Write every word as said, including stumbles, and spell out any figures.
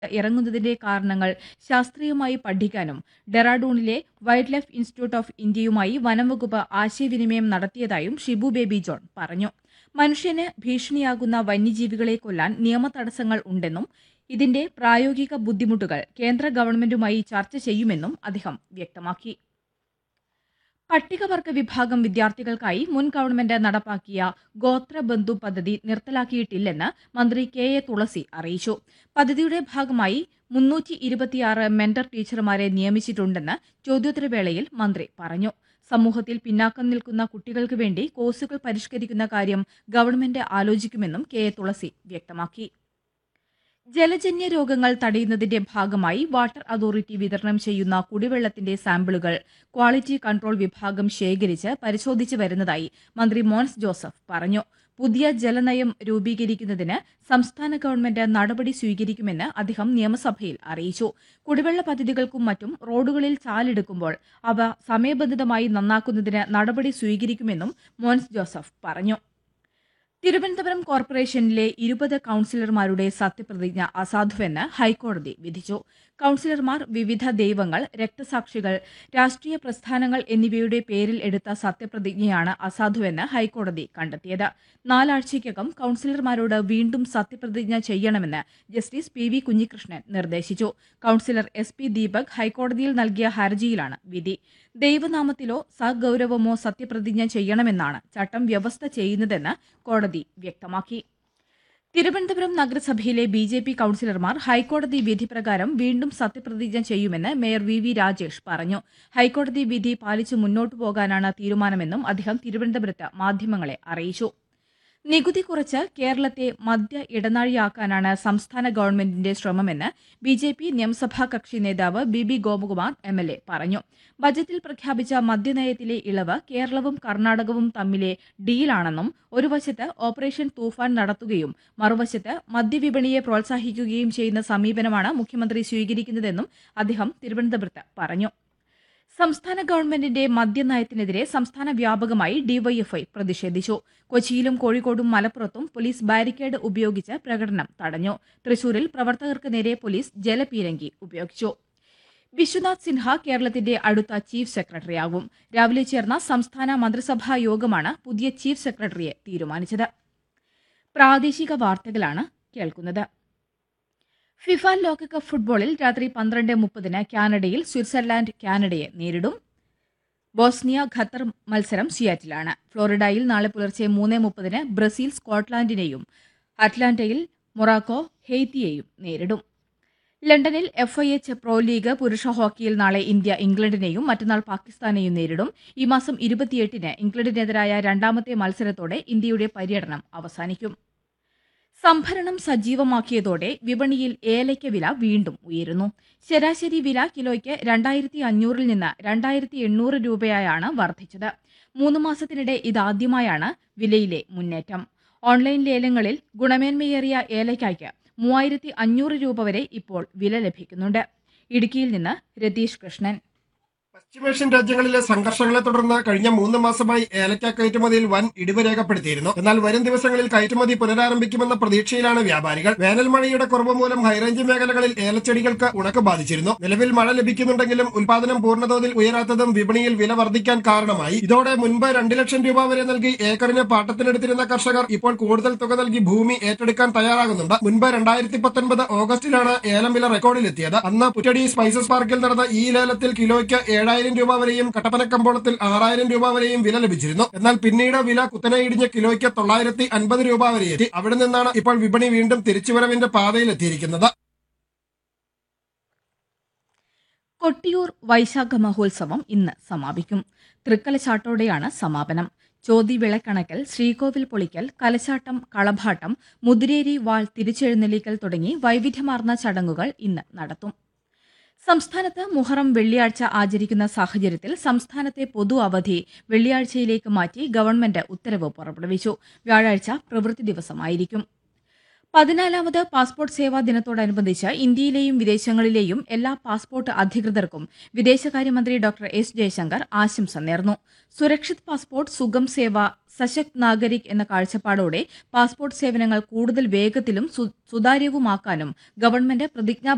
ഇറങ്ങുന്നതിന്റെ കാരണങ്ങൾ ശാസ്ത്രീയമായി പഠിക്കാനും ഡെറാഡൂണിലെ വൈൽഡ് ലൈഫ് ഇൻസ്റ്റിറ്റ്യൂട്ട് ഓഫ് ഇന്ത്യയുമായി വനംവകുപ്പ് ആശയവിനിമയം നടത്തിയതായും ഷിബു ബേബി ജോൺ പറഞ്ഞു. മനുഷ്യന് ഭീഷണിയാകുന്ന വന്യജീവികളെ കൊല്ലാൻ നിയമതടസ്സങ്ങൾ ഉണ്ടെന്നും ഇതിന്റെ പ്രായോഗിക ബുദ്ധിമുട്ടുകൾ കേന്ദ്ര ഗവൺമെന്റുമായി ചർച്ച ചെയ്യുമെന്നും അദ്ദേഹം വ്യക്തമാക്കി. പട്ടികവർഗ വിഭാഗം വിദ്യാർത്ഥികൾക്കായി മുൻ ഗവൺമെന്റ് നടപ്പാക്കിയ ഗോത്രബന്ധു പദ്ധതി നിർത്തലാക്കിയിട്ടില്ലെന്ന് മന്ത്രി കെ എ തുളസി അറിയിച്ചു. പദ്ധതിയുടെ ഭാഗമായി മുന്നൂറ്റി ഇരുപത്തിയാറ് മെന്റർ ടീച്ചർമാരെ നിയമിച്ചിട്ടുണ്ടെന്ന് ചോദ്യോത്തരവേളയിൽ മന്ത്രി പറഞ്ഞു. സമൂഹത്തിൽ പിന്നാക്കം നിൽക്കുന്ന കുട്ടികൾക്ക് വേണ്ടി കോഴ്സുകൾ പരിഷ്കരിക്കുന്ന കാര്യം ഗവൺമെന്റ് ആലോചിക്കുമെന്നും കെ എ തുളസി വ്യക്തമാക്കി. ജലജന്യ രോഗങ്ങൾ തടയുന്നതിന്റെ ഭാഗമായി വാട്ടർ അതോറിറ്റി വിതരണം ചെയ്യുന്ന കുടിവെള്ളത്തിന്റെ സാമ്പിളുകൾ ക്വാളിറ്റി കൺട്രോൾ വിഭാഗം ശേഖരിച്ച് പരിശോധിച്ചു വരുന്നതായി മന്ത്രി മോൻസ് ജോസഫ് പറഞ്ഞു. പുതിയ ജലനയം രൂപീകരിക്കുന്നതിന് സംസ്ഥാന ഗവൺമെന്റ് നടപടി സ്വീകരിക്കുമെന്ന് അദ്ദേഹം നിയമസഭയിൽ അറിയിച്ചു. കുടിവെള്ള പദ്ധതികൾക്കും മറ്റും റോഡുകളിൽ ചാലെടുക്കുമ്പോൾ അവ സമയബന്ധിതമായി നന്നാക്കുന്നതിന് നടപടി സ്വീകരിക്കുമെന്നും മോൻസ് ജോസഫ് പറഞ്ഞു. തിരുവനന്തപുരം കോർപ്പറേഷനിലെ ഇരുപത് കൌൺസിലർമാരുടെ സത്യപ്രതിജ്ഞ അസാധുവെന്ന് ഹൈക്കോടതി വിധിച്ചു. കൌൺസിലർമാർ വിവിധ ദൈവങ്ങൾ, രക്തസാക്ഷികൾ, രാഷ്ട്രീയ പ്രസ്ഥാനങ്ങൾ എന്നിവയുടെ പേരിൽ എടുത്ത സത്യപ്രതിജ്ഞയാണ് അസാധുവെന്ന് ഹൈക്കോടതി കണ്ടെത്തിയത്. നാലാഴ്ചയ്ക്കകം കൌൺസിലർമാരോട് വീണ്ടും സത്യപ്രതിജ്ഞ ചെയ്യണമെന്ന് ജസ്റ്റിസ് പി വി കുഞ്ഞികൃഷ്ണൻ നിർദ്ദേശിച്ചു. കൌൺസിലർ എസ് പി ദീപക് ഹൈക്കോടതിയിൽ നൽകിയ ഹർജിയിലാണ് വിധി. ദൈവനാമത്തിലോ സഗൌരവമോ സത്യപ്രതിജ്ഞ ചെയ്യണമെന്നാണ് ചട്ടം വ്യവസ്ഥ ചെയ്യുന്നതെന്ന് കോടതി വ്യക്തമാക്കി. തിരുവനന്തപുരം നഗരസഭയിലെ ബി ജെ പി കൌൺസിലർമാർ ഹൈക്കോടതി വിധി പ്രകാരം വീണ്ടും സത്യപ്രതിജ്ഞ ചെയ്യുമെന്ന് മേയർ വി വി രാജേഷ് പറഞ്ഞു. ഹൈക്കോടതി വിധി പാലിച്ചു മുന്നോട്ടു പോകാനാണ് തീരുമാനമെന്നും അദ്ദേഹം തിരുവനന്തപുരത്ത് മാധ്യമങ്ങളെ അറിയിച്ചു. നികുതി കുറച്ച് കേരളത്തെ മദ്യ ഇടനാഴിയാക്കാനാണ് സംസ്ഥാന ഗവൺമെന്റിന്റെ ശ്രമമെന്ന് ബി ജെ പി നിയമസഭാ കക്ഷി നേതാവ് B B Gopakumar M L A പറഞ്ഞു. ബജറ്റിൽ പ്രഖ്യാപിച്ച മദ്യനയത്തിലെ ഇളവ് കേരളവും കർണാടകവും തമ്മിലെ ഡീലാണെന്നും ഒരു വശത്ത് ഓപ്പറേഷൻ തൂഫാൻ നടത്തുകയും മറുവശത്ത് മദ്യവിപണിയെ പ്രോത്സാഹിക്കുകയും ചെയ്യുന്ന സമീപനമാണ് മുഖ്യമന്ത്രി സ്വീകരിക്കുന്നതെന്നും അദ്ദേഹം തിരുവനന്തപുരത്ത് പറഞ്ഞു. സംസ്ഥാന ഗവൺമെന്റിന്റെ മദ്യനയത്തിനെതിരെ സംസ്ഥാന വ്യാപകമായി ഡിവൈഎഫ്ഐ പ്രതിഷേധിച്ചു. കൊച്ചിയിലും കോഴിക്കോടും മലപ്പുറത്തും പോലീസ് ബാരിക്കേഡ് ഉപയോഗിച്ച് പ്രകടനം തടഞ്ഞു. തൃശൂരിൽ പ്രവർത്തകർക്ക് നേരെ പോലീസ് ജലപീരങ്കി ഉപയോഗിച്ചു. വിശ്വനാഥ് സിൻഹ കേരളത്തിന്റെ അടുത്ത ചീഫ് സെക്രട്ടറിയാകും. രാവിലെ ചേർന്ന സംസ്ഥാന മന്ത്രിസഭാ യോഗമാണ് പുതിയ ചീഫ് സെക്രട്ടറിയെ തീരുമാനിച്ചത്. പ്രാദേശിക വാർത്തകളാണ് കേൾക്കുന്നത്. ഫിഫ ലോകകപ്പ് ഫുട്ബോളിൽ രാത്രി പന്ത്രണ്ട് മുപ്പതിന് കാനഡയിൽ സ്വിറ്റ്സർലാൻഡ് കാനഡയെ നേരിടും. ബോസ്നിയ ഖത്തർ മത്സരം സിയാറ്റിലാണ്. ഫ്ലോറിഡയിൽ നാളെ പുലർച്ചെ മൂന്ന് മുപ്പതിന് ബ്രസീൽ സ്കോട്ട്ലാൻഡിനെയും അറ്റ്ലാന്റയിൽ മൊറാക്കോ ഹെയ്ത്തിയെയും നേരിടും. ലണ്ടനിൽ F I H pro league പുരുഷ ഹോക്കിയിൽ നാളെ ഇന്ത്യ ഇംഗ്ലണ്ടിനെയും മറ്റന്നാൾ പാകിസ്ഥാനെയും നേരിടും. ഈ മാസം ഇരുപത്തിയെട്ടിന് ഇംഗ്ലണ്ടിനെതിരായ രണ്ടാമത്തെ മത്സരത്തോടെ ഇന്ത്യയുടെ പര്യടനം അവസാനിക്കും. സംഭരണം സജീവമാക്കിയതോടെ വിപണിയിൽ ഏലയ്ക്ക വില വീണ്ടും ഉയരുന്നു. ശരാശരി വില കിലോയ്ക്ക് രണ്ടായിരത്തി അഞ്ഞൂറിൽ നിന്ന് രണ്ടായിരത്തി എണ്ണൂറ് രൂപയായാണ് വർദ്ധിച്ചത്. മൂന്ന് മാസത്തിനിടെ ഇതാദ്യമായാണ് വിലയിലെ മുന്നേറ്റം. ഓൺലൈൻ ലേലങ്ങളിൽ ഗുണമേന്മയേറിയ ഏലയ്ക്കായ്ക്ക് മൂവായിരത്തി അഞ്ഞൂറ് രൂപ വരെ ഇപ്പോൾ വില ലഭിക്കുന്നുണ്ട്. ഇടുക്കിയിൽ നിന്ന് രതീഷ് കൃഷ്ണൻ. പശ്ചിമേഷ്യൻ രാജ്യങ്ങളിലെ സംഘർഷങ്ങളെ തുടർന്ന് കഴിഞ്ഞ മൂന്ന് മാസമായി ഏലക്ക കയറ്റുമതിയിൽ വൻ ഇടിവ് രേഖപ്പെടുത്തിയിരുന്നു. എന്നാൽ വരും ദിവസങ്ങളിൽ കയറ്റുമതി പുനരാരംഭിക്കുമെന്ന പ്രതീക്ഷയിലാണ് വ്യാപാരികൾ. വേനൽ മഴയുടെ കുറവ് മൂലം ഹൈറേഞ്ച് മേഖലകളിൽ ഏലച്ചെടികൾക്ക് ഉണക്ക് ബാധിച്ചിരുന്നു. നിലവിൽ മഴ ലഭിക്കുന്നുണ്ടെങ്കിലും ഉൽപാദനം പൂർണ്ണതോതിൽ ഉയരാത്തതും വിപണിയിൽ വില വർദ്ധിക്കാൻ കാരണമായി. ഇതോടെ മുൻപ് രണ്ട് ലക്ഷം രൂപ വരെ നൽകി ഏക്കറിന് പാട്ടത്തിനെടുത്തിരുന്ന കർഷകർ ഇപ്പോൾ കൂടുതൽ തുക നൽകി ഭൂമി ഏറ്റെടുക്കാൻ തയ്യാറാകുന്നുണ്ട്. മുൻപ് രണ്ടായിരത്തി പത്തൊൻപത് ഓഗസ്റ്റിലാണ് ഏലം വില റെക്കോർഡിലെത്തിയത്. അന്ന് പുറ്റടി സ്പൈസസ് പാർക്കിൽ നടന്ന ഈ ലേലത്തിൽ കിലോയ്ക്ക് ഏഴായിരം രൂപ വരെയും കട്ടപ്പനക്കമ്പോളത്തിൽ ആറായിരം രൂപ വരെയും വില ലഭിച്ചിരുന്നു. എന്നാൽ പിന്നീട് വില കുത്തനെ ഇടിഞ്ഞ് കിലോയ്ക്ക് തൊള്ളായിരത്തി അൻപത് രൂപ വരെ എത്തി. അവിടെ നിന്നാണ് ഇപ്പോൾ വിപണി വീണ്ടും തിരിച്ചുവരവിന്റെ പാതയിലെത്തിയിരിക്കുന്നത്. കൊട്ടിയൂർ വൈശാഖ മഹോത്സവം ഇന്ന് സമാപിക്കും. തൃക്കലശാട്ടോടെയാണ് സമാപനം. ചോതി വിളക്കണക്കൽ, ശ്രീകോവിൽ പൊളിക്കൽ, കലശാട്ടം, കളഭാട്ടം, മുതിരേരി വാൾ തിരിച്ചെഴുന്നള്ളിക്കൽ തുടങ്ങി വൈവിധ്യമാർന്ന ചടങ്ങുകൾ ഇന്ന് നടത്തും. സംസ്ഥാനത്ത് മുഹറം വെള്ളിയാഴ്ച ആചരിക്കുന്ന സാഹചര്യത്തിൽ സംസ്ഥാനത്തെ പൊതു അവധി വെള്ളിയാഴ്ചയിലേക്ക് മാറ്റി ഗവൺമെന്റ് ഉത്തരവ് പുറപ്പെടുവിച്ചു. വ്യാഴാഴ്ച പ്രവൃത്തി ദിവസമായിരിക്കും. പതിനാലാമത് പാസ്പോർട്ട് സേവാ ദിനത്തോടനുബന്ധിച്ച് ഇന്ത്യയിലെയും വിദേശങ്ങളിലെയും എല്ലാ പാസ്പോർട്ട് അധികൃതർക്കും വിദേശകാര്യമന്ത്രി ഡോക്ടർ എസ് ജയശങ്കർ ആശംസ നേർന്നു. സുരക്ഷിത് പാസ്പോർട്ട്, സുഗം സേവ, സശക്ത് നാഗരിക് എന്ന കാഴ്ചപ്പാടോടെ പാസ്പോർട്ട് സേവനങ്ങൾ കൂടുതൽ വേഗത്തിലും സുതാര്യവുമാക്കാനും ഗവൺമെന്റ് പ്രതിജ്ഞാ